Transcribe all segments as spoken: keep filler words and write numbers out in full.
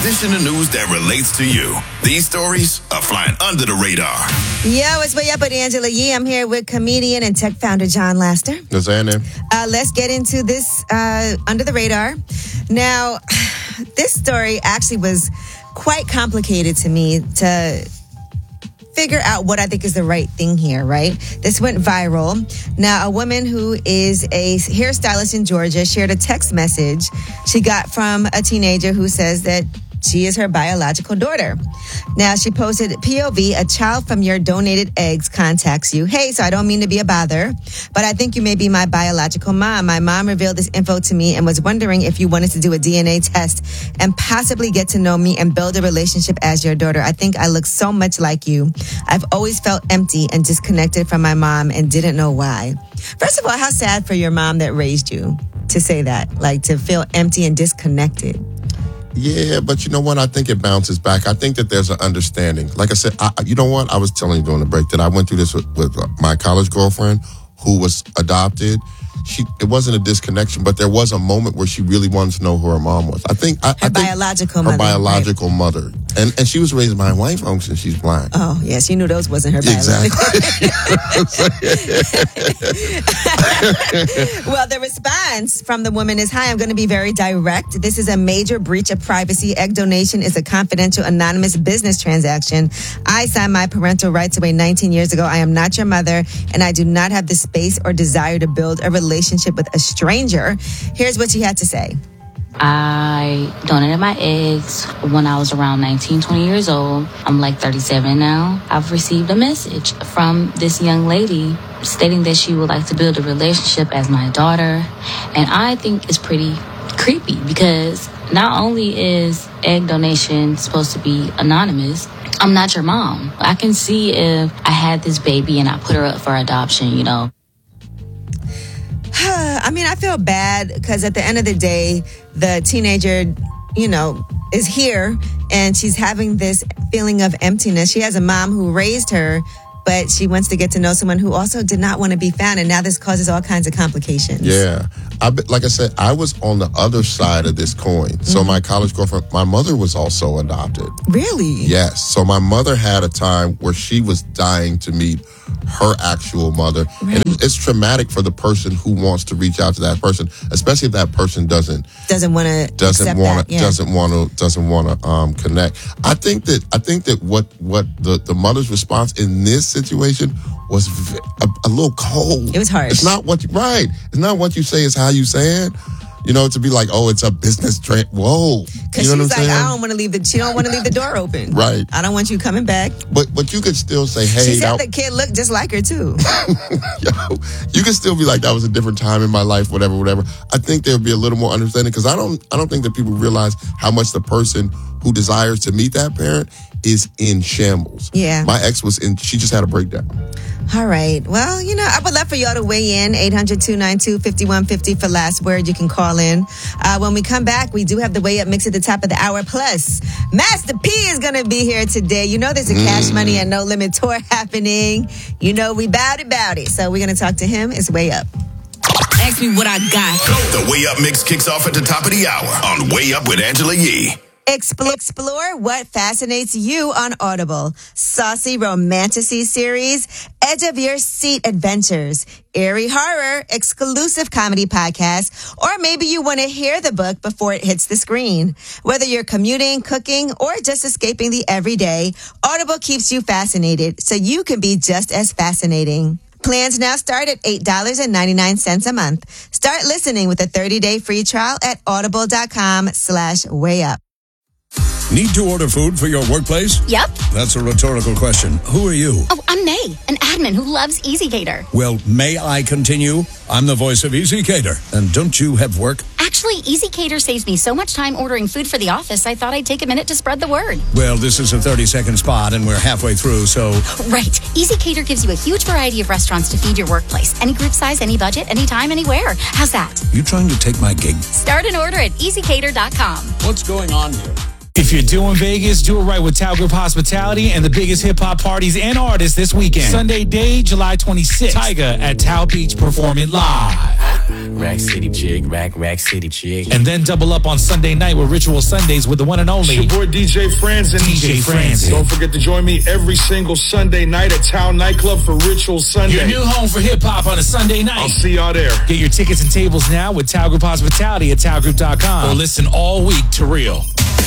dish in the news that relates to you. These stories are flying under the radar. Yo, it's Way Up with Angela Yee. I'm here with comedian and tech founder John Laster. That's Anna. Uh, let's get into this uh, under the radar. Now, this story actually was quite complicated to me to figure out what I think is the right thing here, right? This went viral. Now, a woman who is a hairstylist in Georgia shared a text message she got from a teenager who says that she is her biological daughter. Now, she posted, P O V, a child from your donated eggs contacts you. Hey, so I don't mean to be a bother, but I think you may be my biological mom. My mom revealed this info to me and was wondering if you wanted to do a D N A test and possibly get to know me and build a relationship as your daughter. I think I look so much like you. I've always felt empty and disconnected from my mom and didn't know why. First of all, how sad for your mom that raised you to say that, like to feel empty and disconnected. Yeah, but you know what? I think it bounces back. I think that there's an understanding. Like I said, I, you know what? I was telling you during the break that I went through this with, with my college girlfriend who was adopted. She, it wasn't a disconnection, but there was a moment where she really wanted to know who her mom was. I think I, her I think biological her mother. Her biological right? mother. And and she was raised by a white folks and she's black. Oh, yeah, she knew those wasn't her biological. Exactly. Well, the response from the woman is, hi, I'm going to be very direct. This is a major breach of privacy. Egg donation is a confidential, anonymous business transaction. I signed my parental rights away nineteen years ago. I am not your mother, and I do not have the space or desire to build a relationship with a stranger. Here's what she had to say. I donated my eggs when I was around nineteen, twenty years old. I'm like thirty-seven now. I've received a message from this young lady stating that she would like to build a relationship as my daughter. And I think it's pretty creepy because not only is egg donation supposed to be anonymous, I'm not your mom. I can see if I had this baby and I put her up for adoption, you know. I mean, I feel bad because at the end of the day, the teenager, you know, is here and she's having this feeling of emptiness. She has a mom who raised her, but she wants to get to know someone who also did not want to be found. And now this causes all kinds of complications. Yeah. I, like I said, I was on the other side of this coin. So mm-hmm. my college girlfriend, my mother was also adopted. Really? Yes. So my mother had a time where she was dying to meet her actual mother. Right. And it, it's traumatic for the person who wants to reach out to that person, especially if that person doesn't doesn't want to doesn't want to yeah. doesn't want to doesn't want to um, connect. I think that I think that what what the, the mother's response in this situation was a, a little cold. It was harsh. It's not what you, right. It's not what you say. It's how you say it. You know, to be like, oh, it's a business trip. Whoa. Because you know she's like, saying? I don't want to leave the. She don't want to leave the door open. Right. I don't want you coming back. But but you could still say, hey. She said now, the kid looked just like her too. Yo, you could still be like, that was a different time in my life, whatever, whatever. I think there would be a little more understanding because I don't I don't think that people realize how much the person who desires to meet that parent is in shambles. Yeah. My ex was in. She just had a breakdown. All right. Well, you know, I would love for y'all to weigh in. eight hundred, two nine two, five one five zero for last word. You can call in. Uh, when we come back, we do have the Way Up mix at the top of the hour. Plus, Master P is going to be here today. You know there's a Cash Money and No Limit tour happening. You know we bout it, bout it. So we're going to talk to him. It's Way Up. Ask me what I got. The Way Up mix kicks off at the top of the hour on Way Up with Angela Yee. Explore, explore what fascinates you on Audible. Saucy romantasy series, edge of your seat adventures, eerie horror, exclusive comedy podcasts, or maybe you want to hear the book before it hits the screen. Whether you're commuting, cooking, or just escaping the everyday, Audible keeps you fascinated so you can be just as fascinating. Plans now start at eight dollars and ninety-nine cents a month. Start listening with a thirty-day free trial at audible.com slash way up. Need to order food for your workplace? Yep. That's a rhetorical question. Who are you? Oh, I'm May, an admin who loves EasyCater. Well, may I continue? I'm the voice of EasyCater. And don't you have work? Actually, EasyCater saves me so much time ordering food for the office, I thought I'd take a minute to spread the word. Well, this is a thirty-second spot, and we're halfway through, so... Right. EasyCater gives you a huge variety of restaurants to feed your workplace. Any group size, any budget, anytime, anywhere. How's that? You trying to take my gig? Start an order at easy cater dot com. What's going on here? If you're doing Vegas, do it right with Tao Group Hospitality and the biggest hip-hop parties and artists this weekend. Sunday day, July twenty-sixth. Tyga at Tao Beach performing live. Rack City chick, rack, rack City chick. And then double up on Sunday night with Ritual Sundays with the one and only it's your boy D J Franzen. D J Franzen. Don't forget to join me every single Sunday night at Tao Nightclub for Ritual Sunday. Your new home for hip-hop on a Sunday night. I'll see y'all there. Get your tickets and tables now with Tao Group Hospitality at tao group dot com. Or listen all week to Real.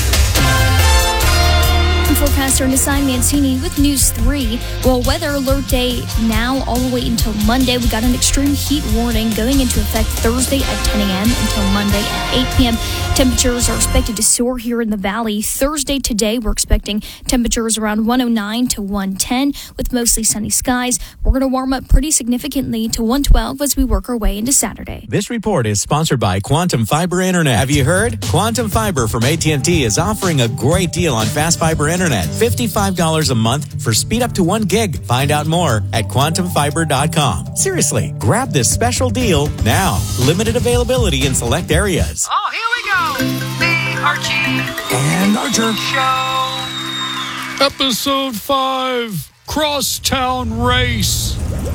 Forecaster Nasai Mancini with News three. Well, weather alert day now all the way until Monday. We got an extreme heat warning going into effect Thursday at ten a.m. until Monday at eight p.m. Temperatures are expected to soar here in the valley. Thursday today, we're expecting temperatures around one oh nine to one ten with mostly sunny skies. We're going to warm up pretty significantly to one twelve as we work our way into Saturday. This report is sponsored by Quantum Fiber Internet. Have you heard? Quantum Fiber from A T and T is offering a great deal on fast fiber internet. fifty-five dollars a month for speed up to one gig. Find out more at quantum fiber dot com. Seriously, grab this special deal now. Limited availability in select areas. Oh, here we go. The Archie and Archer Show. Episode five, Crosstown Race.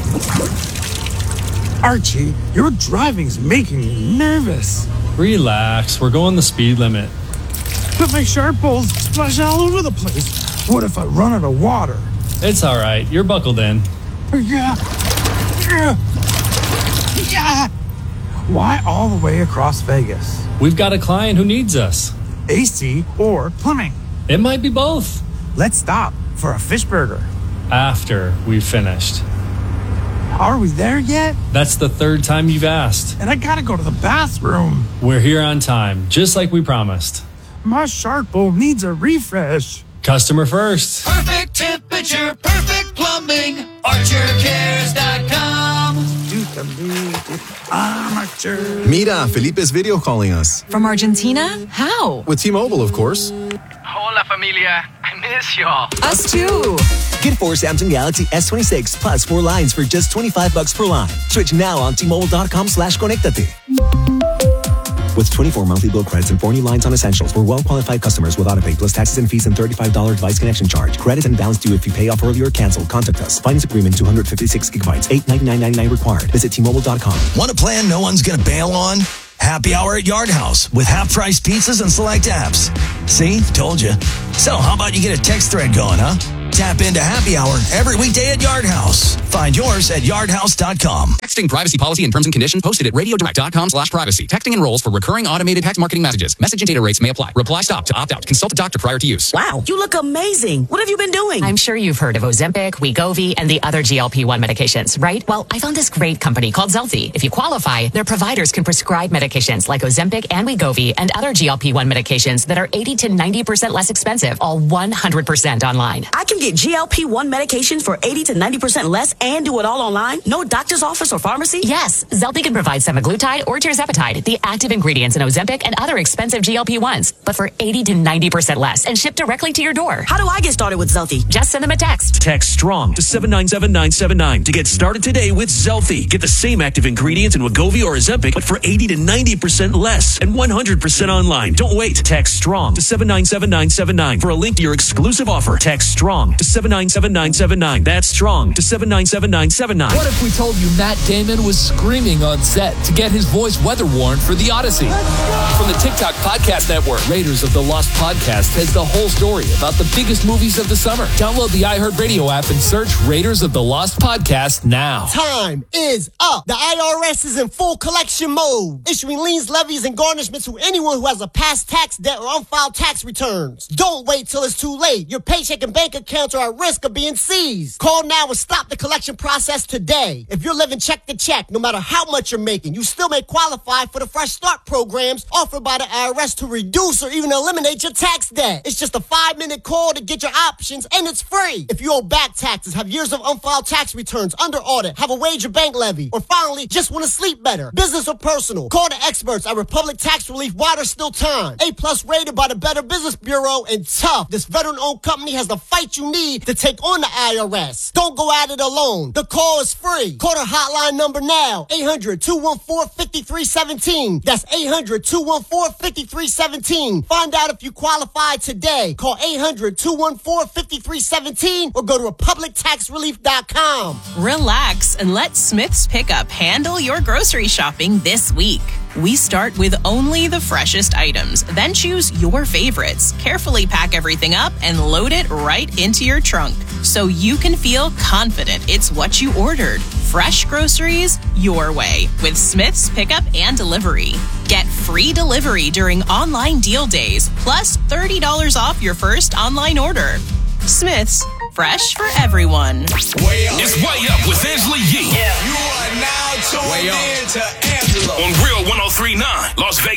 Archie, your driving's making me nervous. Relax, we're going the speed limit. But my sharp bowls splash all over the place. What if I run out of water? It's all right. You're buckled in. Yeah. Yeah. Yeah. Why all the way across Vegas? We've got a client who needs us. A C or plumbing? It might be both. Let's stop for a fish burger. After we've finished. Are we there yet? That's the third time you've asked. And I gotta go to the bathroom. We're here on time, just like we promised. My shark bowl needs a refresh. Customer first. Perfect temperature, perfect plumbing. Archer Cares dot com. Mira, Felipe is video calling us. From Argentina? How? With T-Mobile, of course. Hola, familia. I miss y'all. Us too. Get four Samsung Galaxy S twenty-six plus four lines for just twenty-five bucks per line. Switch now on T Mobile dot com slash conectate. With twenty-four monthly bill credits and four new lines on essentials for well-qualified customers with autopay plus taxes and fees and thirty-five dollars device connection charge. Credit and balance due if you pay off early or cancel. Contact us. Finance agreement two hundred fifty-six gigabytes. eight ninety-nine ninety-nine required. Visit T Mobile dot com. Want a plan no one's going to bail on? Happy Hour at Yard House with half-price pizzas and select apps. See? Told you. So how about you get a text thread going, huh? Tap into Happy Hour every weekday at Yard House. Find yours at yard house dot com. Texting privacy policy and terms and conditions posted at radio direct dot com slash privacy. Texting enrolls for recurring automated text marketing messages. Message and data rates may apply. Reply stop to opt out. Consult a doctor prior to use. Wow, you look amazing. What have you been doing? I'm sure you've heard of Ozempic, Wegovy, and the other G L P one medications, right? Well, I found this great company called Zelfie. If you qualify, their providers can prescribe medications like Ozempic and Wegovy and other G L P one medications that are eighty to ninety percent less expensive, all one hundred percent online. I can get G L P one medications for eighty to ninety percent less and do it all online? No doctor's office or pharmacy? Yes, Zelfie can provide semaglutide or tirzepatide, the active ingredients in Ozempic and other expensive G L P ones, but for eighty to ninety percent less and shipped directly to your door. How do I get started with Zelfie? Just send them a text. Text STRONG to seven nine seven nine seven nine to get started today with Zelfie. Get the same active ingredients in Wegovy or Ozempic, but for eighty to ninety percent less and one hundred percent online. Don't wait. Text STRONG to seven nine seven nine seven nine for a link to your exclusive offer. Text STRONG to seven nine seven nine seven nine. That's STRONG to seven nine seven nine seven nine. What if we told you Matt Damon was screaming on set to get his voice weather warned for the Odyssey? From the TikTok Podcast Network, Raiders of the Lost Podcast has the whole story about the biggest movies of the summer. Download the iHeartRadio app and search Raiders of the Lost Podcast now. Time is up. The I R S is in full collection mode, issuing liens, levies, and garnishments to anyone who has a past tax debt or unfiled tax returns. Don't wait till it's too late. Your paycheck and bank accounts are at risk of being seized. Call now and stop the collection process today. If you're living check to check, no matter how much you're making, you still may qualify for the Fresh Start programs offered by the I R S to reduce or even eliminate your tax debt. It's just a five-minute call to get your options, and it's free. If you owe back taxes, have years of unfiled tax returns, under audit, have a wage or bank levy, or finally, just want to sleep better, business or personal, call the experts at Republic Tax Relief while there's still time. A-plus rated by the Better Business Bureau, and tough. This veteran-owned company has the fight you need to take on the I R S. Don't go at it alone. phone. The call is free. Call the hotline number now. eight hundred, two one four, five three one seven. That's eight hundred, two one four, five three one seven. Find out if you qualify today. Call eight hundred, two one four, five three one seven or go to republic tax relief dot com. Relax and let Smith's Pickup handle your grocery shopping this week. We start with only the freshest items, then choose your favorites. Carefully pack everything up and load it right into your trunk so you can feel confident it's what you ordered. Fresh groceries your way with Smith's Pickup and Delivery. Get free delivery during online deal days, plus thirty dollars off your first online order. Smith's, fresh for everyone. Way up. It's Way Up with Angela Yee. You are now tuned in to Angela on Real one oh three point nine, Las Vegas.